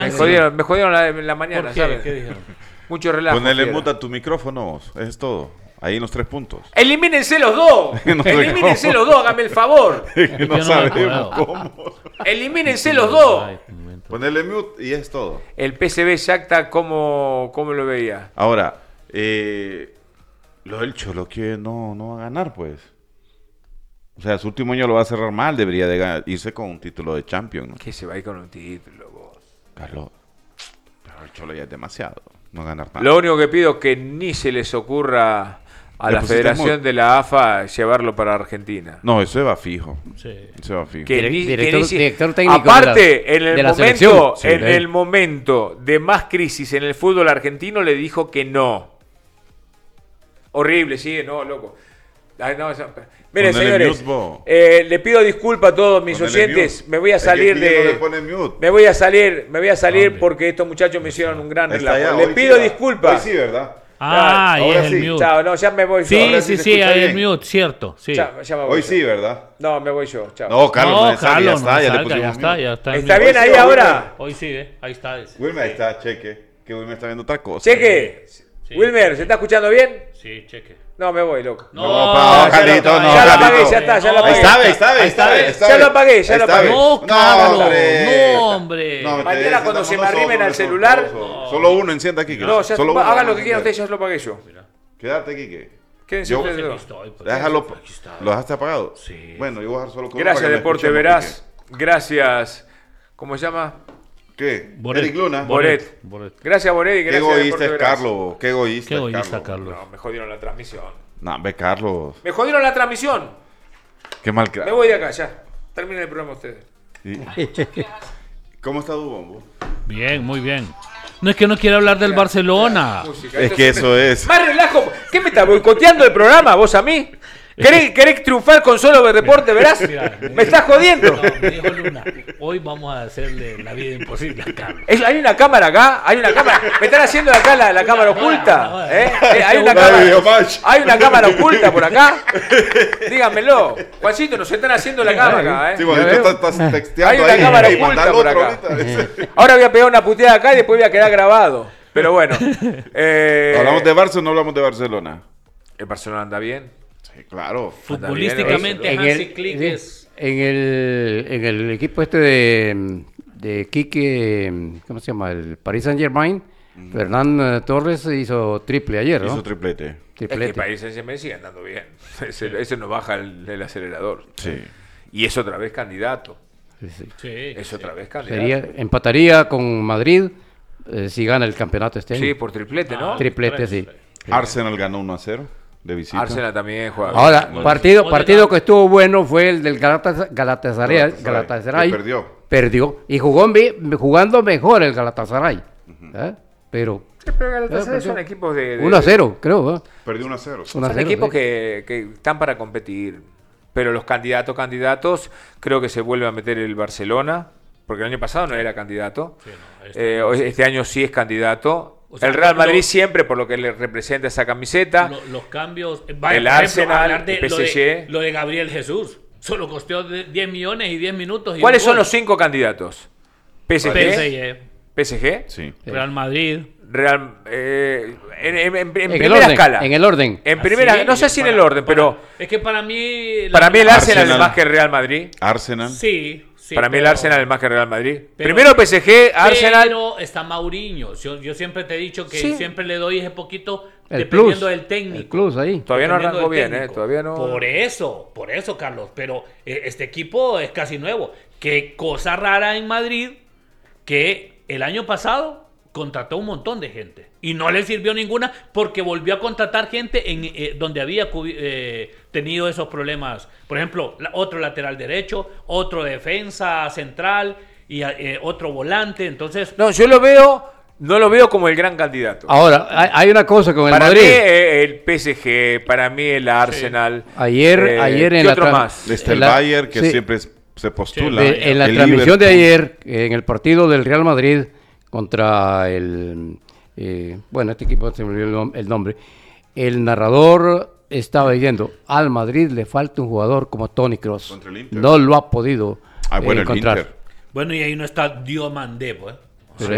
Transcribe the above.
Me jodieron la mañana, ¿Por qué? ¿sabes? ¿Qué dijeron? Mucho relajo. Ponele fiera. mute a tu micrófono, eso es todo. Ahí en los 3 puntos. Elimínense los dos. No sé Elimínense cómo. los dos, hágame el favor. No yo no me sabemos acuerdo. cómo. Elimínense los dos. Ay, un momento. Ponele mute y es todo. El PSV Shakhtar, ¿cómo lo veía? Ahora, lo del Cholo que no va a ganar, pues. O sea, su último año lo va a cerrar mal, debería de irse con un título de Champions, ¿no? Que se va a ir con un título, vos. Carlos, pero el Cholo ya es demasiado, no ganar nada. Lo único que pido es que ni se les ocurra a Le la pusiste Federación mute. de la AFA llevarlo para Argentina. No, eso va fijo. Sí. Eso va fijo. Que Director técnico aparte, en el de la momento, selección. Sí, en el momento de más crisis en el fútbol argentino, le dijo que no. Horrible, sí, no, loco. Ay, no, miren, Ponele señores, mute, vos. le pido disculpas a todos mis Ponele oyentes. mute. Me voy a Es que salir Guille no le de. pone mute. Me voy a salir ¿Dónde? porque estos muchachos me hicieron un gran Está relajo. allá, Le hoy pido sí, disculpas. Hoy sí, ¿verdad? Ah, ahí ahora es el sí. mute. Chao, no, ya me voy yo. Sí, Ahora sí, se sí, escucha hay el bien. mute, cierto. Sí. Ya me voy Hoy yo. sí, ¿verdad? No, me voy yo. Chao. No, Carlos, no, Carlos, ya está, no ya le salga, pusimos ya está, mute. ya está. ¿Está el bien mute. ahí Wilmer. ahora? Hoy sí, ahí está. Wilmer, ahí está, cheque. Que Wilmer está viendo otra cosa. Cheque. Sí. Wilmer, ¿se está escuchando bien? Sí, cheque. No, me voy, loco. No, pa, ya Carlito, lo- no, ya lo Carlito. apagué, ya está, ya lo Ahí apagué. está, Ya lo apagué, ya lo apagué. No, Carlos, no, hombre. Mañana cuando se me arrimen al celular- Solo uno encienda aquí. No, ya solo uno. hagan lo que quieran ustedes, ya lo apagué yo. Quédate, Quique. Quédense Yo- ustedes Aquí dos. estoy, pues. Déjalo. Aquí está. ¿Lo dejaste apagado? Sí. Bueno, yo voy a dejar solo con uno Gracias, para que me Deporte escuche Verás. Gracias. ¿Cómo se llama? Quique. ¿Qué? Boret. Eric Luna. Boret. Boret. Gracias, Boret, y Qué gracias, egoísta Deporte es Verás. Carlos. Qué egoísta Qué es egoísta, Carlos. No, me jodieron la transmisión. No, ve, Carlos. Me jodieron la transmisión. Qué mal Me voy de acá, ya. Terminen el programa ustedes. ¿Cómo está Dubombo? Bien, muy bien. No es que no quiera hablar del Barcelona. Música. Es Esto que siempre- eso es. Más relajo. ¿Qué me estás boicoteando el programa, vos a mí? ¿Querés triunfar con solo Deporte Verás? Mira, ¿Me estás jodiendo? No, me dijo Luna, hoy vamos a hacerle la vida imposible a Carlos. ¿Hay una cámara acá? ¿Hay una cámara? ¿Me están haciendo acá la cámara oculta? ¿Eh? ¿Hay una ¿Hay una cámara oculta por acá? Díganmelo. Juancito, nos están haciendo la cámara, Sí, ¿eh? bueno, tú estás texteando Hay una ahí. cámara y oculta mandalo por otro acá. ahorita. Ahora voy a pegar una puteada acá y después voy a quedar grabado. Pero bueno. ¿Hablamos de Barça o no hablamos de Barcelona? ¿El Barcelona anda bien? Sí, claro. Futbolísticamente, En Hansi el, Flick sí, es... en el equipo este de Quique, ¿cómo se llama? El Paris Saint-Germain, Fernán Torres hizo triple ayer, ¿no? Hizo triplete. Es que Triplete. el país se sigue andando bien. Ese no baja el acelerador. Sí. Y es otra vez candidato. Sí, sí. Sí, Es otra vez candidato. Empataría con Madrid si gana el campeonato este año. Sí, por triplete, ¿no? Triplete, sí. Arsenal ganó 1-0 de visita. Arsenal también juega. Ahora, bien. partido que estuvo bueno fue el del Galatasaray. Galatasaray, que perdió. Perdió. Y jugando mejor el Galatasaray. ¿eh? Pero Sí, pero Galatasaray son equipos de 1-0, creo. ¿eh? Perdió 1-0. Son 1-0, equipos sí. que están para competir. Pero los candidatos, creo que se vuelve a meter el Barcelona, porque el año pasado no era candidato. Sí, no, Este año sí es candidato. O sea, el Real Madrid siempre, por lo que le representa esa camiseta. Los cambios... El por Arsenal, hablar de el PSG. Lo de Gabriel Jesús. Solo costó 10 millones y 10 minutos. Y ¿Cuáles un son gol. los 5 candidatos? PSG, PSG, PSG, Real Madrid. Real, en En primera el orden, escala. en el orden. En primera, Así, no sé si en el para- orden, pero Es que para mí... para mí el Arsenal Arsenal. es más que el Real Madrid. Arsenal. Sí. Sí, Para mí el pero- Arsenal es más que el Real Madrid. pero- Primero PSG, Arsenal. Pero está Mauriño. Yo siempre te he dicho que Sí. siempre le doy ese poquito El dependiendo plus. del técnico. El plus ahí. Todavía no Dependiendo arrancó del bien, técnico. todavía no. Por eso, Carlos. Pero este equipo es casi nuevo. Qué cosa rara en Madrid que el año pasado contrató un montón de gente y no le sirvió ninguna porque volvió a contratar gente en donde había tenido esos problemas. Por ejemplo, otro lateral derecho, otro defensa central y otro volante. Entonces, No, no lo veo como el gran candidato. Ahora, hay una cosa con el Para Madrid. mí el PSG, para mí el Arsenal. Ayer en ¿qué la otro tran- más? Desde el la- Bayern, que sí. siempre se postula. En la El transmisión de Liverpool. ayer, en el partido del Real Madrid contra este equipo se me olvidó el nombre, el narrador estaba diciendo, al Madrid le falta un jugador como Toni Kroos. Contra el Inter. No lo ha podido Ah, bueno, el encontrar. Inter. bueno, y ahí no está Diomandé, pues.